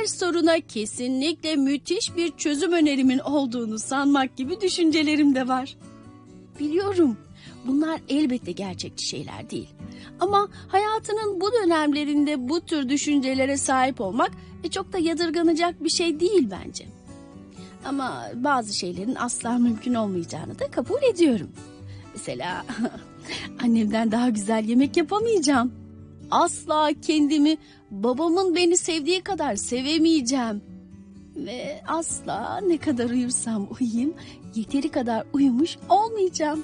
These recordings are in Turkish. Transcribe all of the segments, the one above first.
soruna kesinlikle müthiş bir çözüm önerimin olduğunu sanmak gibi düşüncelerim de var. Biliyorum, bunlar elbette gerçekçi şeyler değil. Ama hayatının bu dönemlerinde bu tür düşüncelere sahip olmak çok da yadırganacak bir şey değil bence. Ama bazı şeylerin asla mümkün olmayacağını da kabul ediyorum. Mesela annemden daha güzel yemek yapamayacağım. Asla kendimi babamın beni sevdiği kadar sevemeyeceğim. Ve asla ne kadar uyursam uyuyayım yeteri kadar uyumuş olmayacağım.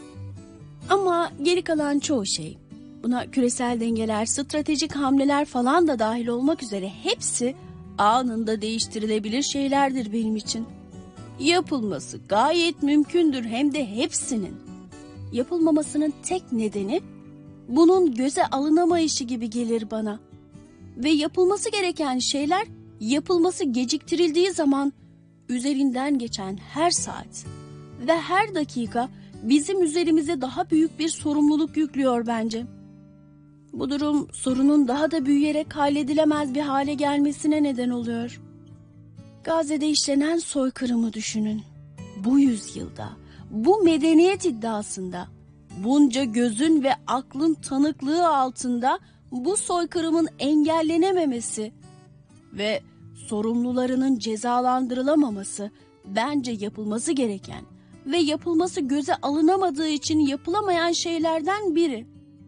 Ama geri kalan çoğu şey, buna küresel dengeler, stratejik hamleler falan da dahil olmak üzere hepsi anında değiştirilebilir şeylerdir benim için. Yapılması gayet mümkündür, hem de hepsinin. Yapılmamasının tek nedeni bunun göze alınamayışı gibi gelir bana. Ve yapılması gereken şeyler yapılması geciktirildiği zaman üzerinden geçen her saat ve her dakika bizim üzerimize daha büyük bir sorumluluk yüklüyor bence. Bu durum sorunun daha da büyüyerek halledilemez bir hale gelmesine neden oluyor. Gazze'de işlenen soykırımı düşünün. Bu yüzyılda, bu medeniyet iddiasında, bunca gözün ve aklın tanıklığı altında bu soykırımın engellenememesi ve sorumlularının cezalandırılamaması bence yapılması gereken ve yapılması göze alınamadığı için yapılamayan şeylerden biri.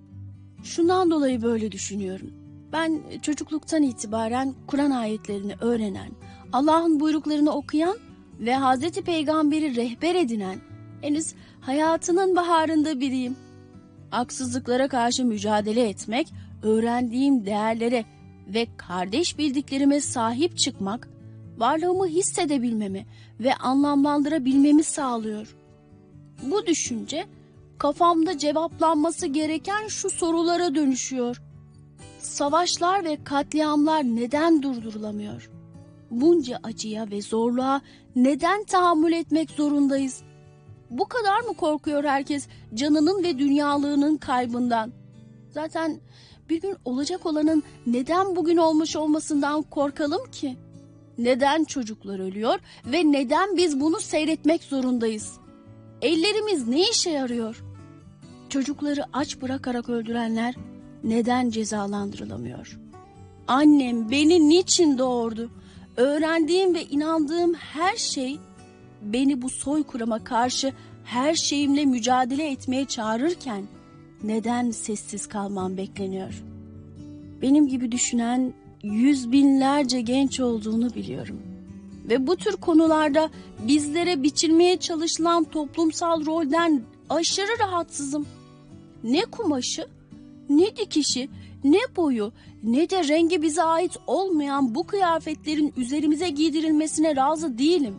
Şundan dolayı böyle düşünüyorum. Ben çocukluktan itibaren Kur'an ayetlerini öğrenen, Allah'ın buyruklarını okuyan ve Hazreti Peygamber'i rehber edinen, henüz hayatının baharında biriyim. Haksızlıklara karşı mücadele etmek, öğrendiğim değerlere ve kardeş bildiklerime sahip çıkmak, varlığımı hissedebilmemi ve anlamlandırabilmemi sağlıyor. Bu düşünce kafamda cevaplanması gereken şu sorulara dönüşüyor. Savaşlar ve katliamlar neden durdurulamıyor? Bunca acıya ve zorluğa neden tahammül etmek zorundayız? Bu kadar mı korkuyor herkes canının ve dünyalığının kaybından? Zaten bir gün olacak olanın neden bugün olmuş olmasından korkalım ki? Neden çocuklar ölüyor ve neden biz bunu seyretmek zorundayız? Ellerimiz ne işe yarıyor? Çocukları aç bırakarak öldürenler neden cezalandırılamıyor? Annem beni niçin doğurdu? Öğrendiğim ve inandığım her şey beni bu soykırıma karşı her şeyimle mücadele etmeye çağırırken neden sessiz kalmam bekleniyor? Benim gibi düşünen yüz binlerce genç olduğunu biliyorum. Ve bu tür konularda bizlere biçilmeye çalışılan toplumsal rolden aşırı rahatsızım. Ne kumaşı, ne dikişi, ne boyu, ne de rengi bize ait olmayan bu kıyafetlerin üzerimize giydirilmesine razı değilim.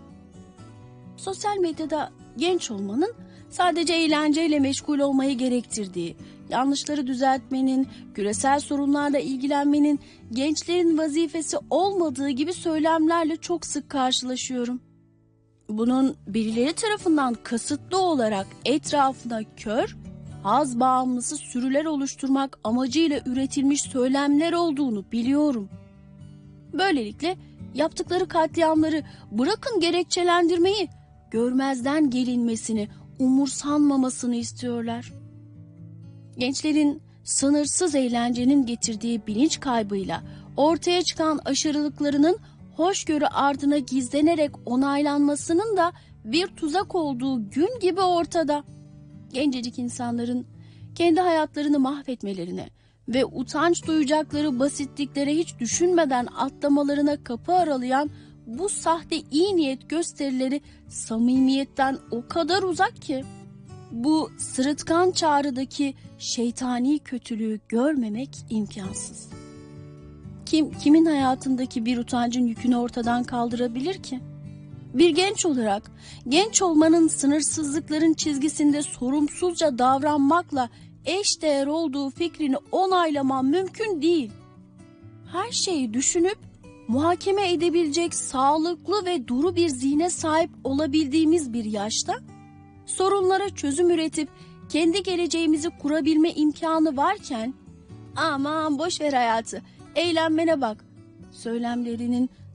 Sosyal medyada genç olmanın sadece eğlenceyle meşgul olmayı gerektirdiği, yanlışları düzeltmenin, küresel sorunlarla ilgilenmenin gençlerin vazifesi olmadığı gibi söylemlerle çok sık karşılaşıyorum. Bunun birileri tarafından kasıtlı olarak etrafına kör, haz bağımlısı sürüler oluşturmak amacıyla üretilmiş söylemler olduğunu biliyorum. Böylelikle yaptıkları katliamları, bırakın gerekçelendirmeyi, görmezden gelinmesini, umursanmamasını istiyorlar. Gençlerin sınırsız eğlencenin getirdiği bilinç kaybıyla ortaya çıkan aşırılıklarının hoşgörü ardına gizlenerek onaylanmasının da bir tuzak olduğu gün gibi ortada. Gencecik insanların kendi hayatlarını mahvetmelerine ve utanç duyacakları basitliklere hiç düşünmeden atlamalarına kapı aralayan bu sahte iyi niyet gösterileri samimiyetten o kadar uzak ki, bu sırıtkan çağrıdaki şeytani kötülüğü görmemek imkansız. Kimin hayatındaki bir utancın yükünü ortadan kaldırabilir ki? Bir genç olarak genç olmanın sınırsızlıkların çizgisinde sorumsuzca davranmakla eşdeğer olduğu fikrini onaylamam mümkün değil. Her şeyi düşünüp muhakeme edebilecek sağlıklı ve duru bir zihne sahip olabildiğimiz bir yaşta sorunlara çözüm üretip kendi geleceğimizi kurabilme imkanı varken, aman boş ver hayatı, eğlenmene bak söylemlerinin